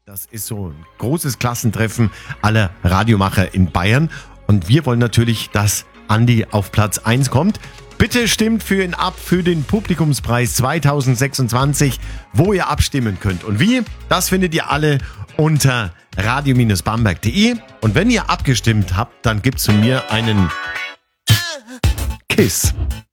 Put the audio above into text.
Das ist so ein großes Klassentreffen aller Radiomacher in Bayern. Und wir wollen natürlich, dass Andi auf Platz 1 kommt. Bitte stimmt für ihn ab für den Publikumspreis 2026, wo ihr abstimmen könnt. Und wie? Das findet ihr alle unter radio-bamberg.de. Und wenn ihr abgestimmt habt, dann gibt's von mir einen Kiss.